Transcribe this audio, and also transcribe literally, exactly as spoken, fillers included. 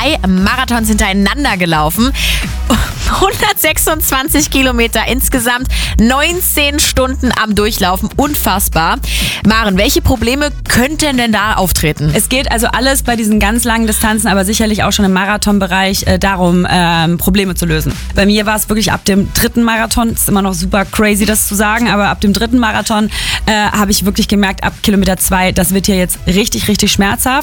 drei Marathons hintereinander gelaufen. hundertsechsundzwanzig Kilometer insgesamt, neunzehn Stunden am Durchlaufen, unfassbar. Maren, welche Probleme könnten denn da auftreten? Es geht also alles bei diesen ganz langen Distanzen, aber sicherlich auch schon im Marathonbereich äh, darum, ähm, Probleme zu lösen. Bei mir war es wirklich ab dem dritten Marathon, ist immer noch super crazy, das zu sagen, aber ab dem dritten Marathon äh, habe ich wirklich gemerkt, ab Kilometer zwei, das wird hier jetzt richtig, richtig schmerzhaft.